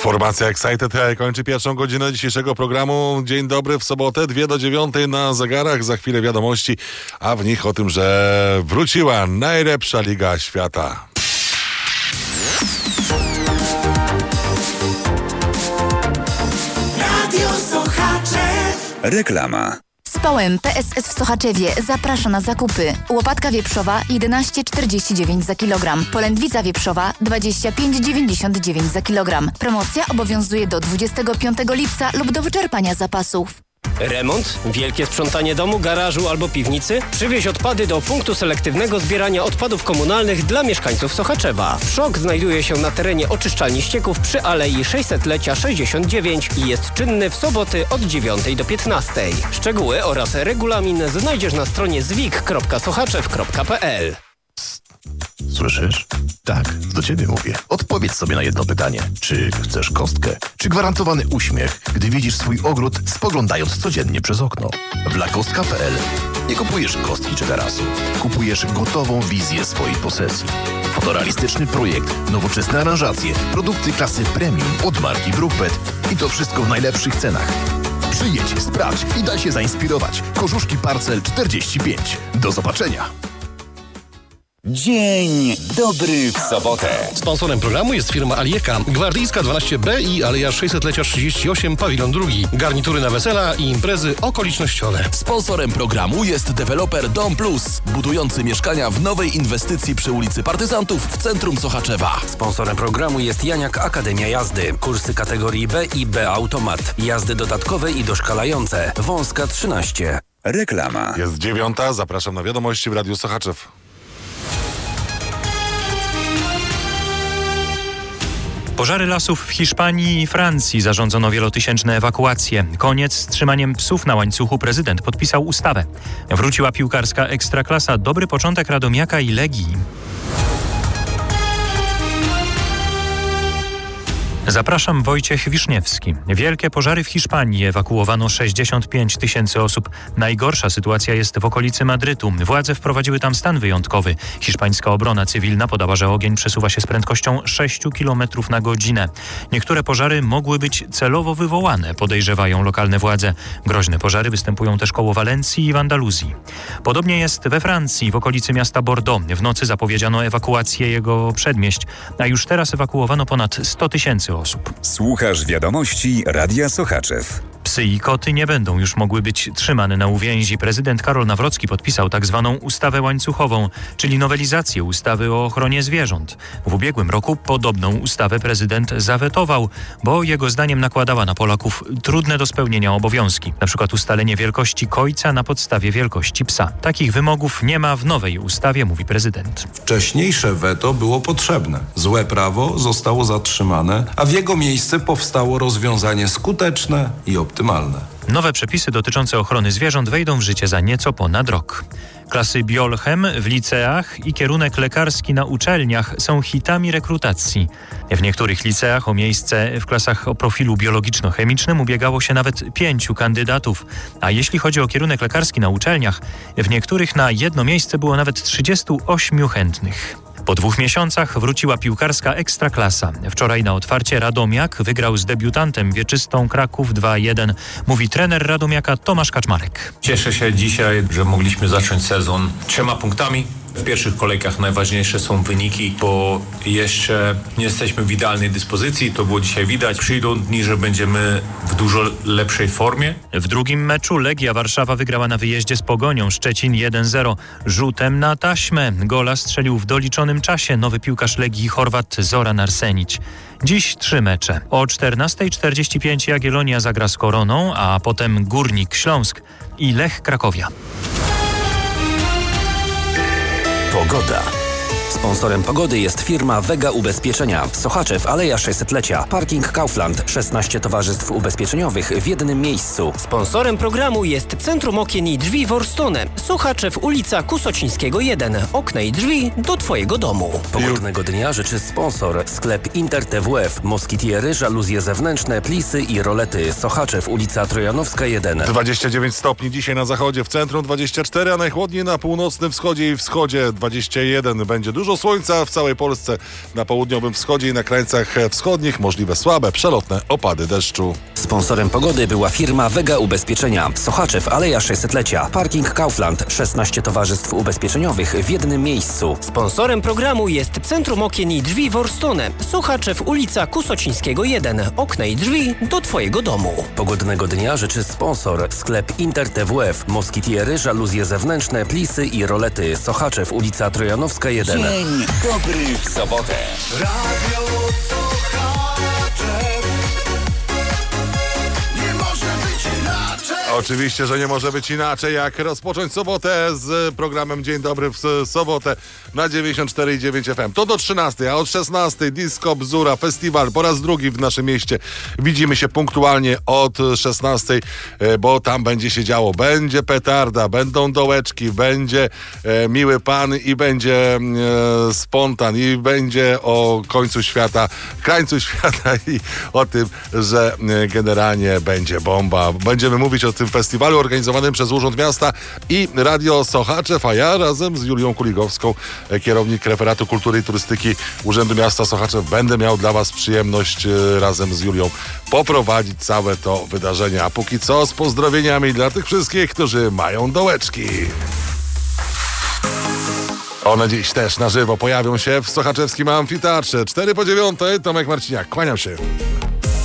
Formacja Excited kończy pierwszą godzinę dzisiejszego programu. Dzień dobry w sobotę, 8:02 na zegarach. Za chwilę wiadomości, a w nich o tym, że wróciła najlepsza liga świata. Radio Sochaczew. Reklama. Społem PSS w Sochaczewie zaprasza na zakupy. Łopatka wieprzowa 11,49 za kilogram. Polędwica wieprzowa 25,99 za kilogram. Promocja obowiązuje do 25 lipca lub do wyczerpania zapasów. Remont, wielkie sprzątanie domu, garażu albo piwnicy? Przywieź odpady do punktu selektywnego zbierania odpadów komunalnych dla mieszkańców Sochaczewa. Przok znajduje się na terenie oczyszczalni ścieków przy Alei 600-lecia 69 i jest czynny w soboty od 9 do 15. Szczegóły oraz regulamin znajdziesz na stronie zwik.sochaczew.pl. Słyszysz? Tak, do ciebie mówię. Odpowiedz sobie na jedno pytanie. Czy chcesz kostkę? Czy gwarantowany uśmiech, gdy widzisz swój ogród, spoglądając codziennie przez okno? W lakostka.pl nie kupujesz kostki czy tarasu. Kupujesz gotową wizję swojej posesji. Fotorealistyczny projekt, nowoczesne aranżacje, produkty klasy premium od marki Brookbet i to wszystko w najlepszych cenach. Przyjedź, sprawdź i daj się zainspirować. Korzuszki Parcel 45. Do zobaczenia. Dzień dobry w sobotę. Sponsorem programu jest firma Alieka, Gwardyjska 12B i Aleja 600-lecia 38, pawilon 2. Garnitury na wesela i imprezy okolicznościowe. Sponsorem programu jest deweloper Dom Plus, budujący mieszkania w nowej inwestycji przy ulicy Partyzantów w centrum Sochaczewa. Sponsorem programu jest Janiak Akademia Jazdy. Kursy kategorii B i B Automat. Jazdy dodatkowe i doszkalające. Wąska 13. Reklama. Jest 9:00, zapraszam na wiadomości w Radiu Sochaczew. Pożary lasów w Hiszpanii i Francji. Zarządzono wielotysięczne ewakuacje. Koniec z trzymaniem psów na łańcuchu. Prezydent podpisał ustawę. Wróciła piłkarska Ekstraklasa. Dobry początek Radomiaka i Legii. Zapraszam, Wojciech Wiszniewski. Wielkie pożary w Hiszpanii. Ewakuowano 65 000 osób. Najgorsza sytuacja jest w okolicy Madrytu. Władze wprowadziły tam stan wyjątkowy. Hiszpańska obrona cywilna podała, że ogień przesuwa się z prędkością 6 km na godzinę. Niektóre pożary mogły być celowo wywołane, podejrzewają lokalne władze. Groźne pożary występują też koło Walencji i w Andaluzji. Podobnie jest we Francji, w okolicy miasta Bordeaux. W nocy zapowiedziano ewakuację jego przedmieść, a już teraz ewakuowano ponad 100 000 osób. Słuchasz wiadomości Radia Sochaczew. Psy i koty nie będą już mogły być trzymane na uwięzi. Prezydent Karol Nawrocki podpisał tak zwaną ustawę łańcuchową, czyli nowelizację ustawy o ochronie zwierząt. W ubiegłym roku podobną ustawę prezydent zawetował, bo jego zdaniem nakładała na Polaków trudne do spełnienia obowiązki. Na przykład ustalenie wielkości kojca na podstawie wielkości psa. Takich wymogów nie ma w nowej ustawie, mówi prezydent. Wcześniejsze weto było potrzebne. Złe prawo zostało zatrzymane, a w jego miejsce powstało rozwiązanie skuteczne i optymalne. Nowe przepisy dotyczące ochrony zwierząt wejdą w życie za nieco ponad rok. Klasy biolchem w liceach i kierunek lekarski na uczelniach są hitami rekrutacji. W niektórych liceach o miejsce w klasach o profilu biologiczno-chemicznym ubiegało się nawet 5 kandydatów. A jeśli chodzi o kierunek lekarski na uczelniach, w niektórych na jedno miejsce było nawet 38 chętnych. Po 2 miesiącach wróciła piłkarska Ekstraklasa. Wczoraj na otwarcie Radomiak wygrał z debiutantem wieczystą Kraków 2-1. Mówi trener Radomiaka Tomasz Kaczmarek. Cieszę się dzisiaj, że mogliśmy zacząć sezon 3 punktami. W pierwszych kolejkach najważniejsze są wyniki, bo jeszcze nie jesteśmy w idealnej dyspozycji. To było dzisiaj widać. Przyjdą dni, że będziemy w dużo lepszej formie. W drugim meczu Legia Warszawa wygrała na wyjeździe z Pogonią Szczecin 1-0. Rzutem na taśmę. Gola strzelił w doliczonym czasie nowy piłkarz Legii Chorwat Zoran Arsenić. Dziś 3 mecze. O 14:45 Jagiellonia zagra z Koroną, a potem Górnik Śląsk i Lech Krakowia. Pogoda. Sponsorem pogody jest firma Vega Ubezpieczenia. Sochaczew, Aleja 600-lecia. Parking Kaufland. 16 towarzystw ubezpieczeniowych w jednym miejscu. Sponsorem programu jest Centrum Okien i Drzwi Worstone. Sochaczew, ulica Kusocińskiego 1. Okna i drzwi do Twojego domu. Pogodnego dnia życzy sponsor. Sklep Inter TWF. Moskitiery, żaluzje zewnętrzne, plisy i rolety. Sochaczew, ulica Trojanowska 1. 29 stopni dzisiaj na zachodzie, w centrum 24, a najchłodniej na północnym wschodzie i wschodzie 21. Będzie dużo Dużo słońca w całej Polsce, na południowym wschodzie i na krańcach wschodnich możliwe słabe, przelotne opady deszczu. Sponsorem pogody była firma Vega Ubezpieczenia. Sochaczew, Aleja 600-lecia. Parking Kaufland. 16 towarzystw ubezpieczeniowych w jednym miejscu. Sponsorem programu jest Centrum Okien i Drzwi Worstone. Sochaczew, ulica Kusocińskiego 1. Okna i drzwi do Twojego domu. Pogodnego dnia życzy sponsor. Sklep Inter TWF. Moskitiery, żaluzje zewnętrzne, plisy i rolety. Sochaczew, ulica Trojanowska 1. Dzień dobry w sobotę. Radio Sochaczew. Nie może być inaczej. Oczywiście, że nie może być inaczej, jak rozpocząć sobotę z programem Dzień Dobry w sobotę na 94,9 FM. To do 13, a od 16 Disco Bzura Festiwal po raz drugi w naszym mieście. Widzimy się punktualnie od 16, bo tam będzie się działo. Będzie petarda, będą dołeczki, będzie miły pan i będzie spontan i będzie o końcu świata, krańcu świata i o tym, że generalnie będzie bomba. Będziemy mówić o tym festiwalu organizowanym przez Urząd Miasta i Radio Sochaczew, a ja razem z Julią Kuligowską, kierownik Referatu Kultury i Turystyki Urzędu Miasta Sochaczew, będę miał dla was przyjemność razem z Julią poprowadzić całe to wydarzenie. A póki co z pozdrowieniami dla tych wszystkich, którzy mają dołeczki. One dziś też na żywo pojawią się w sochaczewskim amfiteatrze. 4 po 9, Tomek Marciniak, kłaniam się.